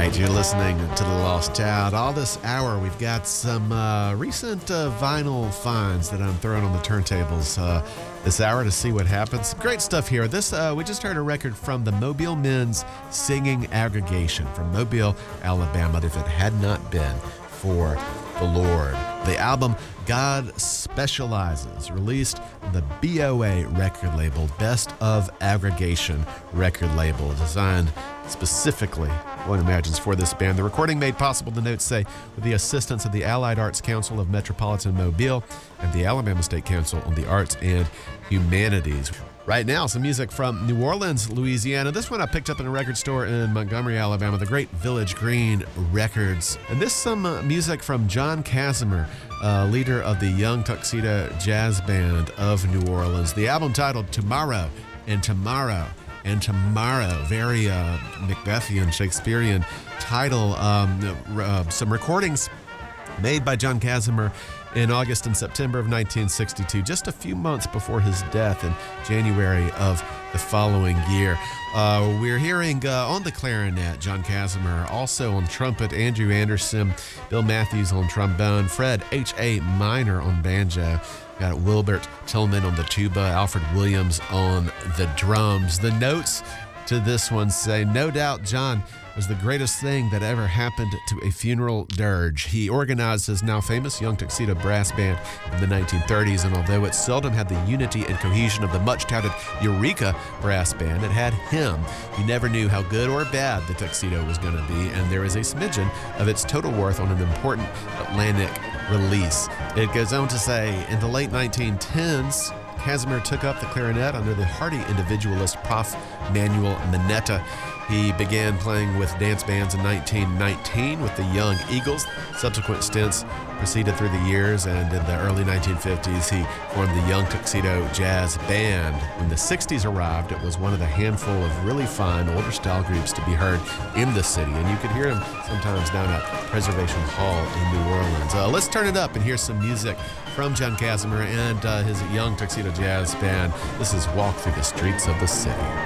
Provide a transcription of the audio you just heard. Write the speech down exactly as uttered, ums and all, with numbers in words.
right, you're listening to The Lost Town. All this hour, we've got some uh, recent uh, vinyl finds that I'm throwing on the turntables uh, this hour to see what happens. Great stuff here. This uh, we just heard a record from the Mobile Men's Singing Aggregation from Mobile, Alabama, if it had not been for the Lord. The album God Specializes, released on the B O A record label, Best of Aggregation record label, designed specifically, one imagines, for this band. The recording made possible, the notes say, with the assistance of the Allied Arts Council of Metropolitan Mobile and the Alabama State Council on the Arts and Humanities. Right now, some music from New Orleans, Louisiana. This one I picked up in a record store in Montgomery, Alabama, the great Village Green Records. And this some uh, music from John Casimir, uh, leader of the Young Tuxedo Jazz Band of New Orleans. The album titled Tomorrow and Tomorrow and Tomorrow. Very uh, Macbethian, Shakespearean title. Um, uh, some recordings made by John Casimir in August and September of nineteen sixty-two, just a few months before his death in January of the following year. Uh, we're hearing uh, on the clarinet, John Casimir, also on trumpet, Andrew Anderson, Bill Matthews on trombone, Fred H A. Minor on banjo, got Wilbert Tillman on the tuba, Alfred Williams on the drums. The notes to this one say, no doubt John was the greatest thing that ever happened to a funeral dirge. He organized his now famous Young Tuxedo Brass Band in the nineteen thirties, and although it seldom had the unity and cohesion of the much-touted Eureka Brass Band, it had him. You never knew how good or bad the Tuxedo was going to be, and there is a smidgen of its total worth on an important Atlantic release. It goes on to say, in the late nineteen tens, Casimir took up the clarinet under the hardy individualist Prof Manuel Mineta. He began playing with dance bands in nineteen nineteen with the Young Eagles. Subsequent stints proceeded through the years, and in the early nineteen fifties, he formed the Young Tuxedo Jazz Band. When the sixties arrived, it was one of the handful of really fine, older-style groups to be heard in the city, and you could hear him sometimes down at Preservation Hall in New Orleans. Uh, let's turn it up and hear some music from John Casimir and uh, his Young Tuxedo Jazz Band. This is Walk Through the Streets of the City.